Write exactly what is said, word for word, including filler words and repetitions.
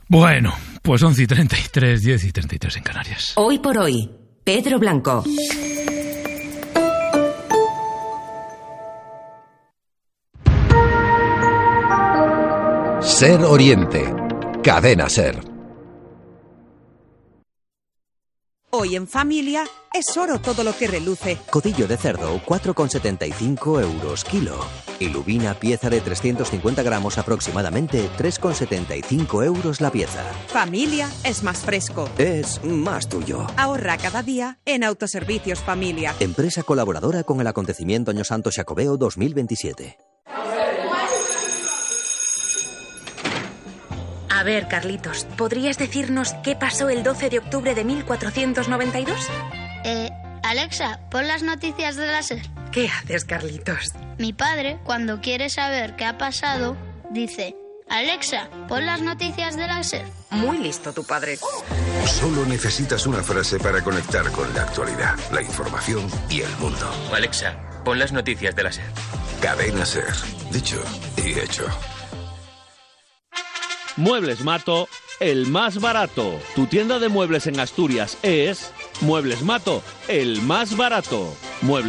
Bueno, pues once y treinta y tres, diez y treinta y tres en Canarias. Hoy por hoy, Pedro Blanco. Ser Oriente, Cadena Ser. Hoy en familia es oro todo lo que reluce. Codillo de cerdo, cuatro con setenta y cinco euros kilo. Y lubina, pieza de trescientos cincuenta gramos aproximadamente, tres con setenta y cinco euros la pieza. Familia es más fresco. Es más tuyo. Ahorra cada día en Autoservicios Familia. Empresa colaboradora con el acontecimiento Año Santo Xacobeo dos mil veintisiete. A ver, Carlitos, ¿podrías decirnos qué pasó el doce de octubre de mil cuatrocientos noventa y dos? Eh, Alexa, pon las noticias de la SER. ¿Qué haces, Carlitos? Mi padre, cuando quiere saber qué ha pasado, dice: Alexa, pon las noticias de la SER. Muy listo tu padre. Solo necesitas una frase para conectar con la actualidad, la información y el mundo. Alexa, pon las noticias de la SER. Cadena SER. Dicho y hecho. Muebles Mato, el más barato. Tu tienda de muebles en Asturias es Muebles Mato, el más barato. Muebles